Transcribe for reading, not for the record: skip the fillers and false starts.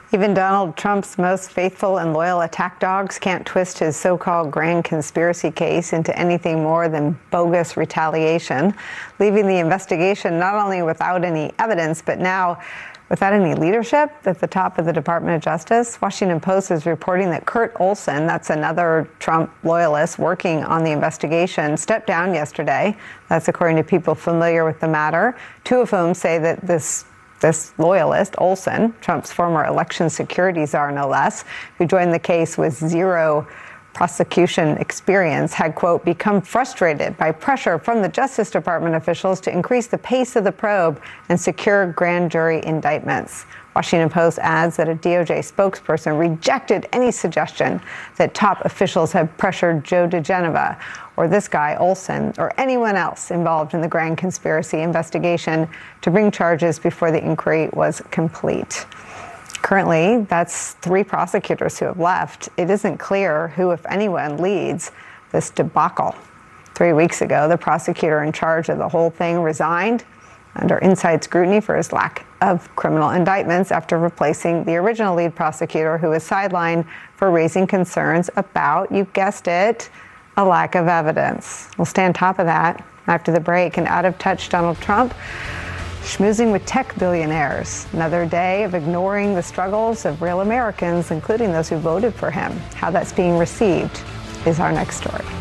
Even Donald Trump's most faithful and loyal attack dogs can't twist his so-called grand conspiracy case into anything more than bogus retaliation, leaving the investigation not only without any evidence, but now without any leadership at the top of the Department of Justice. Washington Post is reporting that Kurt Olsen, that's another Trump loyalist working on the investigation, stepped down yesterday. That's according to people familiar with the matter, two of whom say that this loyalist, Olsen, Trump's former election security czar no less, who joined the case with zero prosecution experience, had, quote, become frustrated by pressure from the Justice Department officials to increase the pace of the probe and secure grand jury indictments. Washington Post adds that a DOJ spokesperson rejected any suggestion that top officials have pressured Joe diGenova or this guy, Olsen, or anyone else involved in the grand conspiracy investigation to bring charges before the inquiry was complete. Currently, that's 3 prosecutors who have left. It isn't clear who, if anyone, leads this debacle. 3 weeks ago, the prosecutor in charge of the whole thing resigned under inside scrutiny for his lack of criminal indictments after replacing the original lead prosecutor, who was sidelined for raising concerns about, you guessed it, a lack of evidence. We'll stay on top of that after the break. And out of touch Donald Trump schmoozing with tech billionaires. Another day of ignoring the struggles of real Americans, including those who voted for him. How that's being received is our next story.